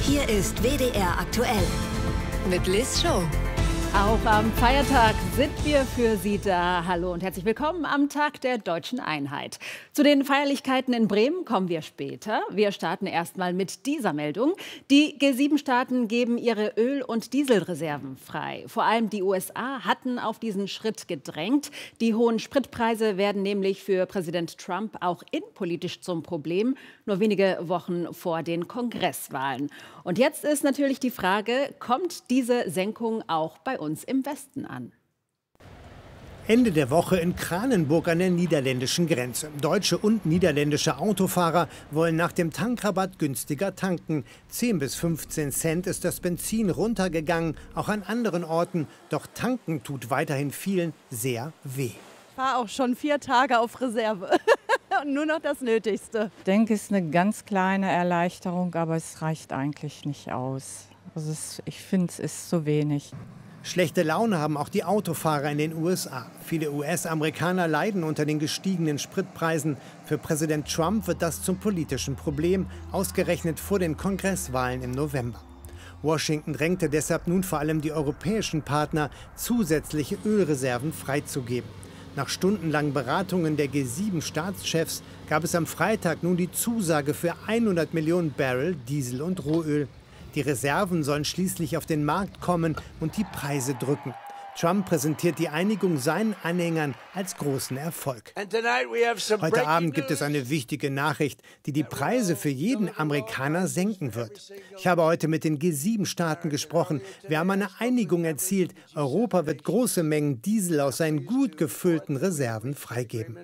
Hier ist WDR aktuell mit Liz Show. Auch am Feiertag sind wir für Sie da. Hallo und herzlich willkommen am Tag der Deutschen Einheit. Zu den Feierlichkeiten in Bremen kommen wir später. Wir starten erstmal mit dieser Meldung. Die G7-Staaten geben ihre Öl- und Dieselreserven frei. Vor allem die USA hatten auf diesen Schritt gedrängt. Die hohen Spritpreise werden nämlich für Präsident Trump auch innenpolitisch zum Problem, nur wenige Wochen vor den Kongresswahlen. Und jetzt ist natürlich die Frage, kommt diese Senkung auch bei uns im Westen an? Ende der Woche in Kranenburg an der niederländischen Grenze. Deutsche und niederländische Autofahrer wollen nach dem Tankrabatt günstiger tanken. 10 bis 15 Cent ist das Benzin runtergegangen, auch an anderen Orten. Doch tanken tut weiterhin vielen sehr weh. Ich fahre auch schon 4 Tage auf Reserve und nur noch das Nötigste. Ich denke, es ist eine ganz kleine Erleichterung, aber es reicht eigentlich nicht aus. Also ich finde, es ist zu wenig. Schlechte Laune haben auch die Autofahrer in den USA. Viele US-Amerikaner leiden unter den gestiegenen Spritpreisen. Für Präsident Trump wird das zum politischen Problem, ausgerechnet vor den Kongresswahlen im November. Washington drängte deshalb nun vor allem die europäischen Partner, zusätzliche Ölreserven freizugeben. Nach stundenlangen Beratungen der G7-Staatschefs gab es am Freitag nun die Zusage für 100 Millionen Barrel Diesel und Rohöl. Die Reserven sollen schließlich auf den Markt kommen und die Preise drücken. Trump präsentiert die Einigung seinen Anhängern als großen Erfolg. Heute Abend gibt es eine wichtige Nachricht, die die Preise für jeden Amerikaner senken wird. Ich habe heute mit den G7-Staaten gesprochen. Wir haben eine Einigung erzielt. Europa wird große Mengen Diesel aus seinen gut gefüllten Reserven freigeben.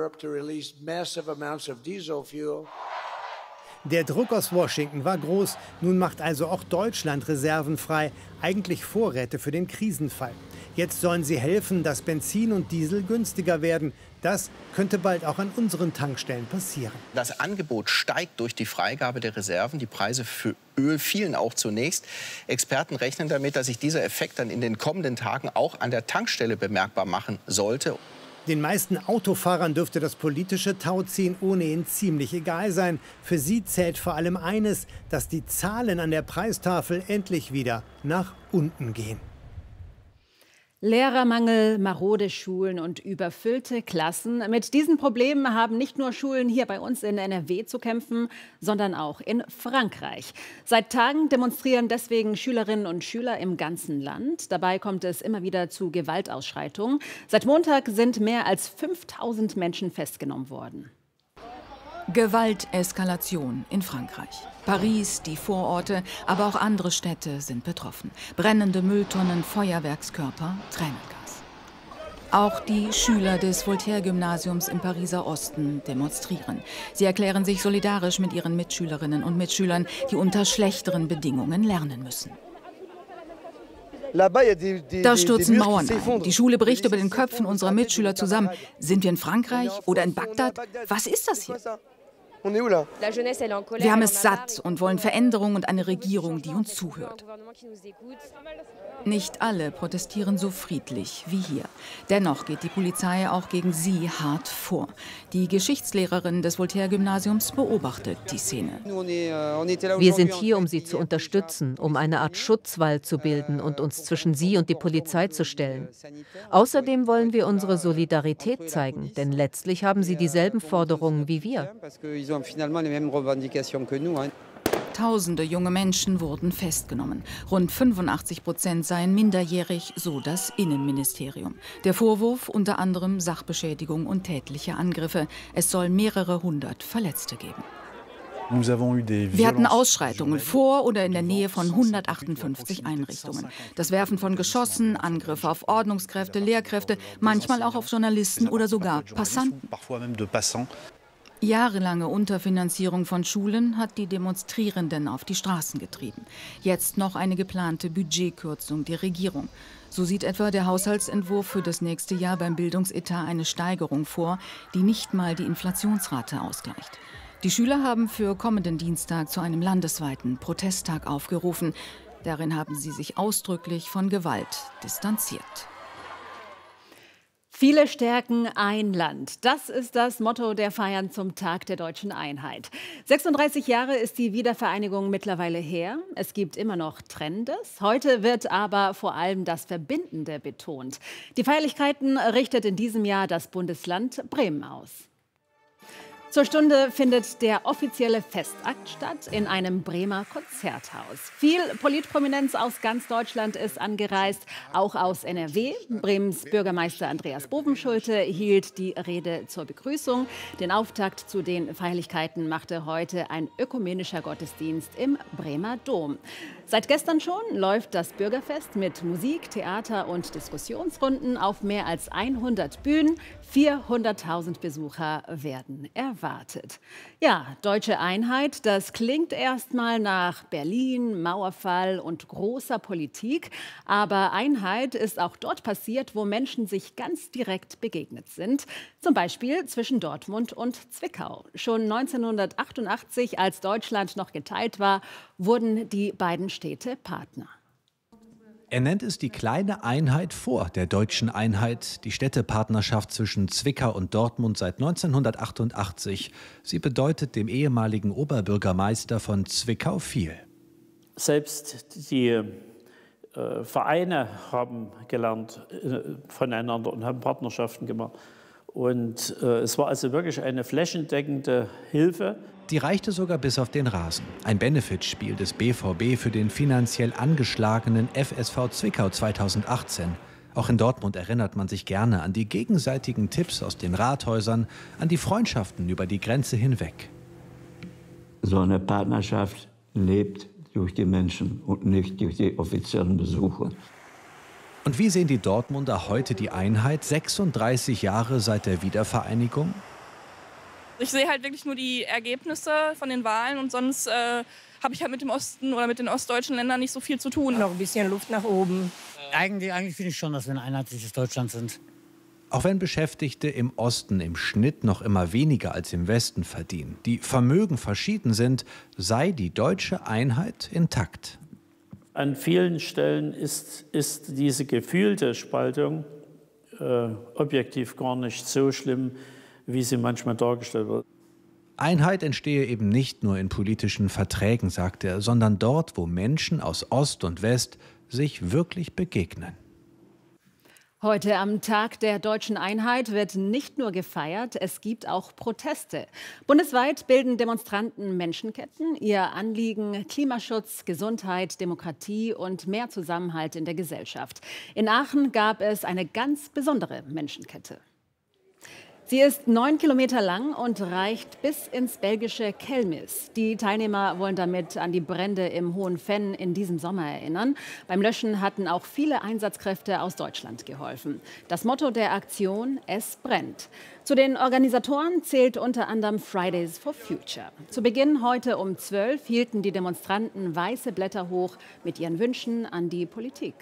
Der Druck aus Washington war groß. Nun macht also auch Deutschland Reserven frei, eigentlich Vorräte für den Krisenfall. Jetzt sollen sie helfen, dass Benzin und Diesel günstiger werden. Das könnte bald auch an unseren Tankstellen passieren. Das Angebot steigt durch die Freigabe der Reserven. Die Preise für Öl fielen auch zunächst. Experten rechnen damit, dass sich dieser Effekt dann in den kommenden Tagen auch an der Tankstelle bemerkbar machen sollte. Den meisten Autofahrern dürfte das politische Tauziehen ohnehin ziemlich egal sein. Für sie zählt vor allem eines, dass die Zahlen an der Preistafel endlich wieder nach unten gehen. Lehrermangel, marode Schulen und überfüllte Klassen. Mit diesen Problemen haben nicht nur Schulen hier bei uns in NRW zu kämpfen, sondern auch in Frankreich. Seit Tagen demonstrieren deswegen Schülerinnen und Schüler im ganzen Land. Dabei kommt es immer wieder zu Gewaltausschreitungen. Seit Montag sind mehr als 5000 Menschen festgenommen worden. Gewalteskalation in Frankreich. Paris, die Vororte, aber auch andere Städte sind betroffen. Brennende Mülltonnen, Feuerwerkskörper, Tränengas. Auch die Schüler des Voltaire-Gymnasiums im Pariser Osten demonstrieren. Sie erklären sich solidarisch mit ihren Mitschülerinnen und Mitschülern, die unter schlechteren Bedingungen lernen müssen. Da stürzen Mauern ein. Die Schule bricht über den Köpfen unserer Mitschüler zusammen. Sind wir in Frankreich oder in Bagdad? Was ist das hier? Wir haben es satt und wollen Veränderung und eine Regierung, die uns zuhört. Nicht alle protestieren so friedlich wie hier. Dennoch geht die Polizei auch gegen sie hart vor. Die Geschichtslehrerin des Voltaire-Gymnasiums beobachtet die Szene. Wir sind hier, um sie zu unterstützen, um eine Art Schutzwall zu bilden und uns zwischen sie und die Polizei zu stellen. Außerdem wollen wir unsere Solidarität zeigen, denn letztlich haben sie dieselben Forderungen wie wir. Tausende junge Menschen wurden festgenommen. Rund 85% seien minderjährig, so das Innenministerium. Der Vorwurf unter anderem Sachbeschädigung und tätliche Angriffe. Es soll mehrere hundert Verletzte geben. Wir hatten Ausschreitungen vor oder in der Nähe von 158 Einrichtungen. Das Werfen von Geschossen, Angriffe auf Ordnungskräfte, Lehrkräfte, manchmal auch auf Journalisten oder sogar Passanten. Jahrelange Unterfinanzierung von Schulen hat die Demonstrierenden auf die Straßen getrieben. Jetzt noch eine geplante Budgetkürzung der Regierung. So sieht etwa der Haushaltsentwurf für das nächste Jahr beim Bildungsetat eine Steigerung vor, die nicht mal die Inflationsrate ausgleicht. Die Schüler haben für kommenden Dienstag zu einem landesweiten Protesttag aufgerufen. Darin haben sie sich ausdrücklich von Gewalt distanziert. Viele stärken ein Land. Das ist das Motto der Feiern zum Tag der deutschen Einheit. 36 Jahre ist die Wiedervereinigung mittlerweile her. Es gibt immer noch Trennendes. Heute wird aber vor allem das Verbindende betont. Die Feierlichkeiten richtet in diesem Jahr das Bundesland Bremen aus. Zur Stunde findet der offizielle Festakt statt in einem Bremer Konzerthaus. Viel Politprominenz aus ganz Deutschland ist angereist, auch aus NRW. Bremens Bürgermeister Andreas Bovenschulte hielt die Rede zur Begrüßung. Den Auftakt zu den Feierlichkeiten machte heute ein ökumenischer Gottesdienst im Bremer Dom. Seit gestern schon läuft das Bürgerfest mit Musik, Theater und Diskussionsrunden auf mehr als 100 Bühnen. 400.000 Besucher werden erwartet. Ja, deutsche Einheit, das klingt erstmal nach Berlin, Mauerfall und großer Politik. Aber Einheit ist auch dort passiert, wo Menschen sich ganz direkt begegnet sind. Zum Beispiel zwischen Dortmund und Zwickau. Schon 1988, als Deutschland noch geteilt war, wurden die beiden Städte Partner. Er nennt es die kleine Einheit vor der deutschen Einheit, die Städtepartnerschaft zwischen Zwickau und Dortmund seit 1988. Sie bedeutet dem ehemaligen Oberbürgermeister von Zwickau viel. Selbst die Vereine haben gelernt voneinander und haben Partnerschaften gemacht. Und es war also wirklich eine flächendeckende Hilfe. Die reichte sogar bis auf den Rasen. Ein Benefitspiel des BVB für den finanziell angeschlagenen FSV Zwickau 2018. Auch in Dortmund erinnert man sich gerne an die gegenseitigen Tipps aus den Rathäusern, an die Freundschaften über die Grenze hinweg. So eine Partnerschaft lebt durch die Menschen und nicht durch die offiziellen Besuche. Und wie sehen die Dortmunder heute die Einheit, 36 Jahre seit der Wiedervereinigung? Ich sehe halt wirklich nur die Ergebnisse von den Wahlen und sonst habe ich halt mit dem Osten oder mit den ostdeutschen Ländern nicht so viel zu tun. Noch ein bisschen Luft nach oben. Eigentlich finde ich schon, dass wir ein einheitliches Deutschland sind. Auch wenn Beschäftigte im Osten im Schnitt noch immer weniger als im Westen verdienen, die Vermögen verschieden sind, sei die deutsche Einheit intakt. An vielen Stellen ist diese gefühlte Spaltung objektiv gar nicht so schlimm, wie sie manchmal dargestellt wird. Einheit entstehe eben nicht nur in politischen Verträgen, sagt er, sondern dort, wo Menschen aus Ost und West sich wirklich begegnen. Heute am Tag der deutschen Einheit wird nicht nur gefeiert, es gibt auch Proteste. Bundesweit bilden Demonstranten Menschenketten. Ihr Anliegen Klimaschutz, Gesundheit, Demokratie und mehr Zusammenhalt in der Gesellschaft. In Aachen gab es eine ganz besondere Menschenkette. Sie ist 9 Kilometer lang und reicht bis ins belgische Kelmis. Die Teilnehmer wollen damit an die Brände im Hohen Venn in diesem Sommer erinnern. Beim Löschen hatten auch viele Einsatzkräfte aus Deutschland geholfen. Das Motto der Aktion: Es brennt. Zu den Organisatoren zählt unter anderem Fridays for Future. Zu Beginn heute um 12 hielten die Demonstranten weiße Blätter hoch mit ihren Wünschen an die Politik.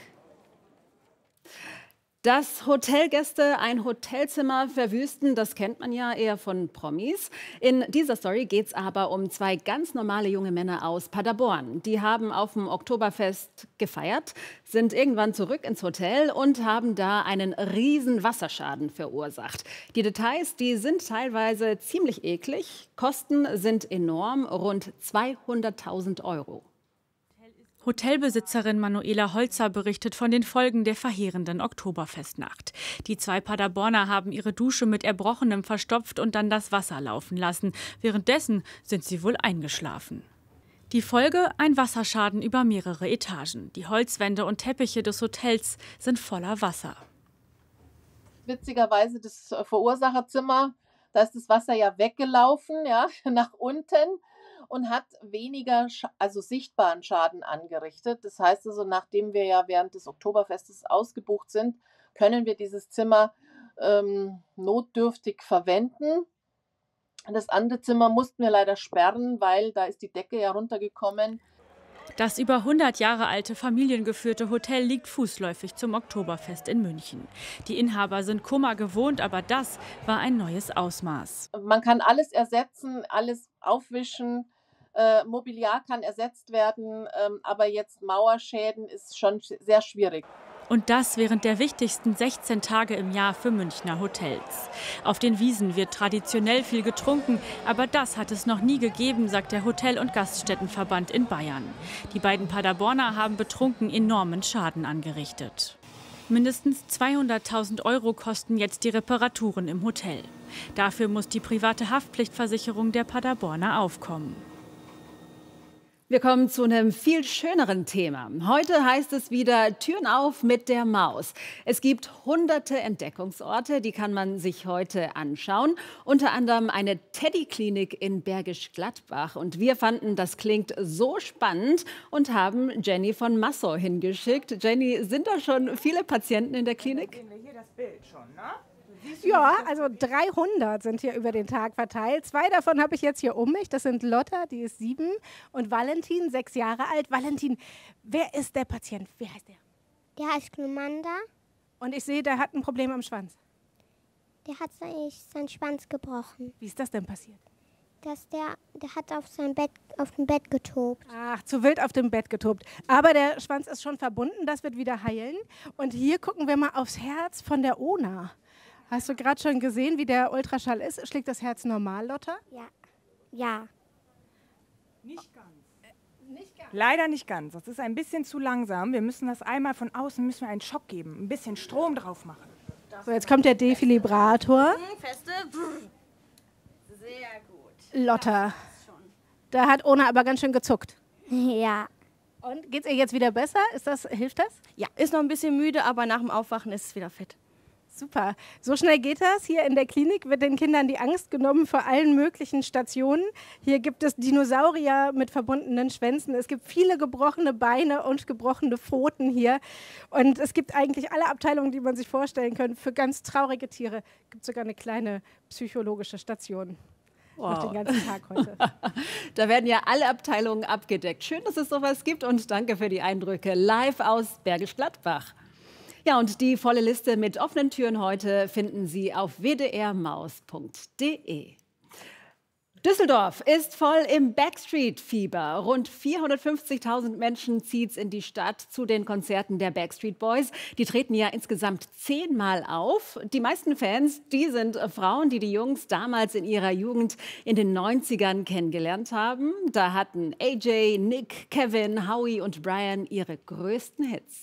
Dass Hotelgäste ein Hotelzimmer verwüsten, das kennt man ja eher von Promis. In dieser Story geht es aber um zwei ganz normale junge Männer aus Paderborn. Die haben auf dem Oktoberfest gefeiert, sind irgendwann zurück ins Hotel und haben da einen riesen Wasserschaden verursacht. Die Details, die sind teilweise ziemlich eklig. Kosten sind enorm, rund 200.000 €. Hotelbesitzerin Manuela Holzer berichtet von den Folgen der verheerenden Oktoberfestnacht. Die zwei Paderborner haben ihre Dusche mit Erbrochenem verstopft und dann das Wasser laufen lassen. Währenddessen sind sie wohl eingeschlafen. Die Folge: ein Wasserschaden über mehrere Etagen. Die Holzwände und Teppiche des Hotels sind voller Wasser. Witzigerweise das Verursacherzimmer, da ist das Wasser ja weggelaufen, ja, nach unten. Und hat weniger, also sichtbaren Schaden angerichtet. Das heißt also, nachdem wir ja während des Oktoberfestes ausgebucht sind, können wir dieses Zimmer notdürftig verwenden. Das andere Zimmer mussten wir leider sperren, weil da ist die Decke ja runtergekommen. Das über 100 Jahre alte familiengeführte Hotel liegt fußläufig zum Oktoberfest in München. Die Inhaber sind Kummer gewohnt, aber das war ein neues Ausmaß. Man kann alles ersetzen, alles aufwischen. Mobiliar kann ersetzt werden, aber jetzt Mauerschäden ist schon sehr schwierig. Und das während der wichtigsten 16 Tage im Jahr für Münchner Hotels. Auf den Wiesen wird traditionell viel getrunken, aber das hat es noch nie gegeben, sagt der Hotel- und Gaststättenverband in Bayern. Die beiden Paderborner haben betrunken enormen Schaden angerichtet. Mindestens 200.000 € kosten jetzt die Reparaturen im Hotel. Dafür muss die private Haftpflichtversicherung der Paderborner aufkommen. Wir kommen zu einem viel schöneren Thema. Heute heißt es wieder Türen auf mit der Maus. Es gibt hunderte Entdeckungsorte, die kann man sich heute anschauen. Unter anderem eine Teddy-Klinik in Bergisch Gladbach. Und wir fanden, das klingt so spannend und haben Jenny von Massau hingeschickt. Jenny, sind da schon viele Patienten in der Klinik? Sehen wir hier das Bild schon, ne? Ja, also 300 sind hier über den Tag verteilt. 2 davon habe ich jetzt hier um mich. Das sind Lotta, die ist 7, und Valentin, 6 Jahre alt. Valentin, wer ist der Patient? Wie heißt der? Der heißt Glumanda. Und ich sehe, der hat ein Problem am Schwanz. Der hat seinen Schwanz gebrochen. Wie ist das denn passiert? Der hat auf dem Bett getobt. Ach, zu wild auf dem Bett getobt. Aber der Schwanz ist schon verbunden, das wird wieder heilen. Und hier gucken wir mal aufs Herz von der Ona. Hast du gerade schon gesehen, wie der Ultraschall ist? Schlägt das Herz normal, Lotta? Ja. Ja. Nicht ganz. Leider nicht ganz. Das ist ein bisschen zu langsam. Wir müssen das einmal von außen einen Schock geben, ein bisschen Strom drauf machen. So, jetzt kommt der Defibrillator. Feste. Sehr gut. Lotta. Da hat Ona aber ganz schön gezuckt. Ja. Und geht's ihr jetzt wieder besser? Hilft das? Ja, ist noch ein bisschen müde, aber nach dem Aufwachen ist es wieder fit. Super. So schnell geht das. Hier in der Klinik wird den Kindern die Angst genommen vor allen möglichen Stationen. Hier gibt es Dinosaurier mit verbundenen Schwänzen. Es gibt viele gebrochene Beine und gebrochene Pfoten hier. Und es gibt eigentlich alle Abteilungen, die man sich vorstellen kann. Für ganz traurige Tiere gibt es sogar eine kleine psychologische Station. Wow. Noch den ganzen Tag heute. Da werden ja alle Abteilungen abgedeckt. Schön, dass es sowas gibt und danke für die Eindrücke live aus Bergisch Gladbach. Ja, und die volle Liste mit offenen Türen heute finden Sie auf wdrmaus.de. Düsseldorf ist voll im Backstreet-Fieber. Rund 450.000 Menschen zieht es in die Stadt zu den Konzerten der Backstreet Boys. Die treten ja insgesamt 10-mal auf. Die meisten Fans, die sind Frauen, die die Jungs damals in ihrer Jugend in den 90ern kennengelernt haben. Da hatten AJ, Nick, Kevin, Howie und Brian ihre größten Hits.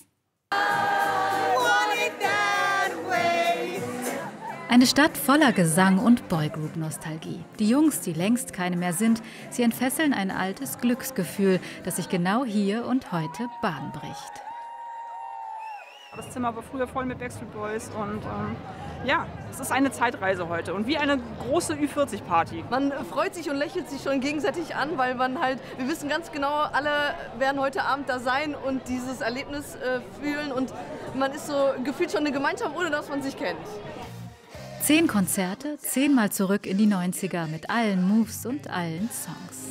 Eine Stadt voller Gesang und Boygroup-Nostalgie. Die Jungs, die längst keine mehr sind, sie entfesseln ein altes Glücksgefühl, das sich genau hier und heute Bahn bricht. Das Zimmer war früher voll mit Backstreet Boys und ja, es ist eine Zeitreise heute und wie eine große Ü40-Party. Man freut sich und lächelt sich schon gegenseitig an, weil wir wissen ganz genau, alle werden heute Abend da sein und dieses Erlebnis fühlen und man ist so gefühlt schon eine Gemeinschaft, ohne dass man sich kennt. 10 Konzerte, 10-mal zurück in die 90er mit allen Moves und allen Songs.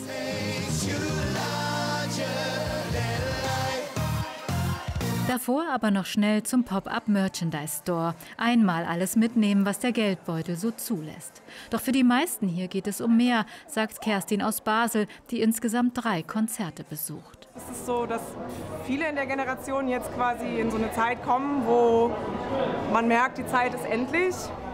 Davor aber noch schnell zum Pop-up-Merchandise-Store. Einmal alles mitnehmen, was der Geldbeutel so zulässt. Doch für die meisten hier geht es um mehr, sagt Kerstin aus Basel, die insgesamt 3 Konzerte besucht. Es ist so, dass viele in der Generation jetzt quasi in so eine Zeit kommen, wo man merkt, die Zeit ist endlich.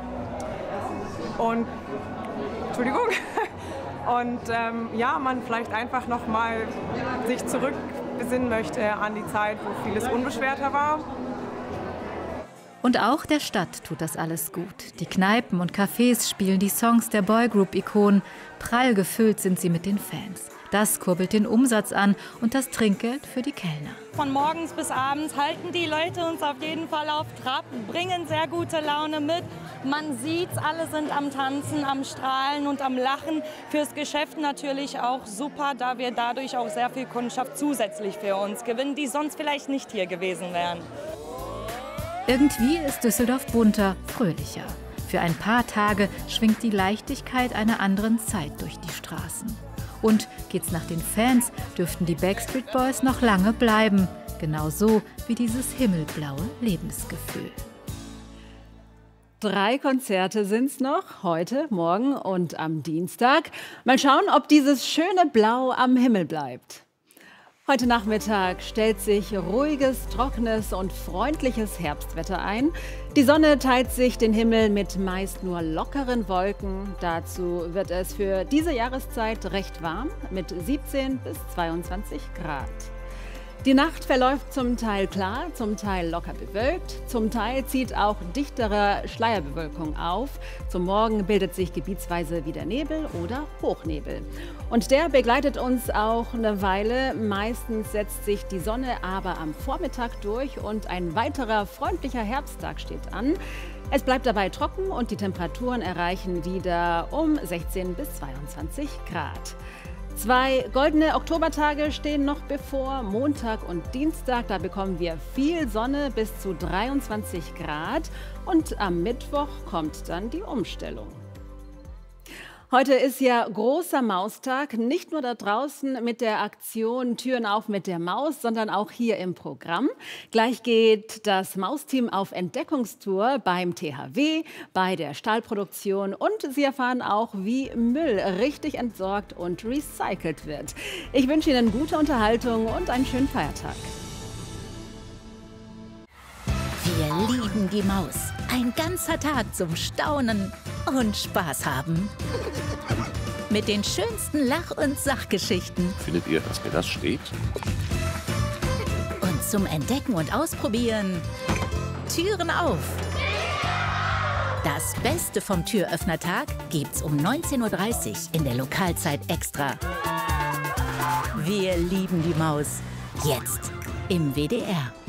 Und, Entschuldigung. Und ja, man vielleicht einfach noch mal sich zurückbesinnen möchte an die Zeit, wo vieles unbeschwerter war. Und auch der Stadt tut das alles gut. Die Kneipen und Cafés spielen die Songs der Boygroup-Ikonen. Prall gefüllt sind sie mit den Fans. Das kurbelt den Umsatz an und das Trinkgeld für die Kellner. Von morgens bis abends halten die Leute uns auf jeden Fall auf Trab, bringen sehr gute Laune mit. Man sieht's, alle sind am Tanzen, am Strahlen und am Lachen. Fürs Geschäft natürlich auch super, da wir dadurch auch sehr viel Kundschaft zusätzlich für uns gewinnen, die sonst vielleicht nicht hier gewesen wären. Irgendwie ist Düsseldorf bunter, fröhlicher. Für ein paar Tage schwingt die Leichtigkeit einer anderen Zeit durch die Straßen. Und geht's nach den Fans, dürften die Backstreet Boys noch lange bleiben. Genauso wie dieses himmelblaue Lebensgefühl. 3 Konzerte sind's noch, heute, morgen und am Dienstag. Mal schauen, ob dieses schöne Blau am Himmel bleibt. Heute Nachmittag stellt sich ruhiges, trockenes und freundliches Herbstwetter ein. Die Sonne teilt sich den Himmel mit meist nur lockeren Wolken. Dazu wird es für diese Jahreszeit recht warm mit 17 bis 22 Grad. Die Nacht verläuft zum Teil klar, zum Teil locker bewölkt, zum Teil zieht auch dichtere Schleierbewölkung auf. Zum Morgen bildet sich gebietsweise wieder Nebel oder Hochnebel. Und der begleitet uns auch eine Weile. Meistens setzt sich die Sonne aber am Vormittag durch und ein weiterer freundlicher Herbsttag steht an. Es bleibt dabei trocken und die Temperaturen erreichen wieder um 16 bis 22 Grad. 2 goldene Oktobertage stehen noch bevor, Montag und Dienstag. Da bekommen wir viel Sonne bis zu 23 Grad und am Mittwoch kommt dann die Umstellung. Heute ist ja großer Maustag, nicht nur da draußen mit der Aktion Türen auf mit der Maus, sondern auch hier im Programm. Gleich geht das Mausteam auf Entdeckungstour beim THW, bei der Stahlproduktion und Sie erfahren auch, wie Müll richtig entsorgt und recycelt wird. Ich wünsche Ihnen gute Unterhaltung und einen schönen Feiertag. Wir lieben die Maus. Ein ganzer Tag zum Staunen und Spaß haben. Mit den schönsten Lach- und Sachgeschichten. Findet ihr, dass mir das steht? Und zum Entdecken und Ausprobieren. Türen auf! Das Beste vom Türöffnertag gibt's um 19:30 Uhr in der Lokalzeit Extra. Wir lieben die Maus. Jetzt im WDR.